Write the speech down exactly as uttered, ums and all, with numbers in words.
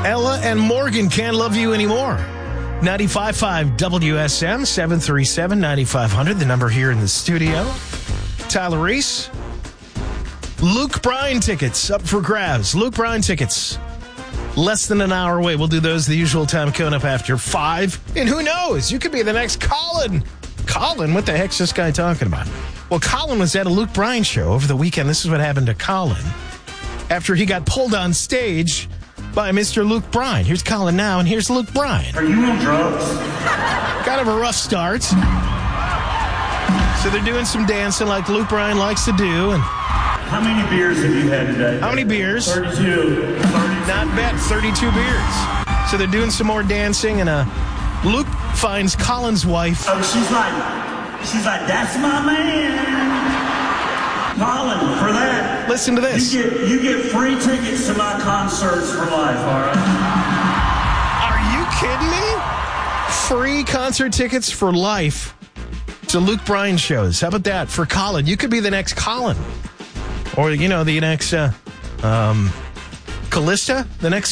Ella and Morgan Can't Love You Anymore. ninety-five point five W S M, seven three seven, nine five zero zero, the number here in the studio. Tyler Reese. Luke Bryan tickets up for grabs. Luke Bryan tickets. Less than an hour away. We'll do those the usual time coming up after five. And who knows? You could be the next Colin. Colin? What the heck's this guy talking about? Well, Colin was at a Luke Bryan show over the weekend. This is what happened to Colin after he got pulled on stage by Mister Luke Bryan. Here's Colin now, and here's Luke Bryan. Are you on drugs? Kind of a rough start. So they're doing some dancing like Luke Bryan likes to do. And how many beers have you had today? how many beers? thirty-two. thirty-two. Not bad, thirty-two beers. So they're doing some more dancing, and uh, Luke finds Colin's wife. Oh, she's like, she's like, that's my man. Colin, for that. Listen to this. You get, you get free tickets to my concerts for life, all right? Are you kidding me? Free concert tickets for life to Luke Bryan shows. How about that for Colin? You could be the next Colin. Or, you know, the next uh, um, Callista, the next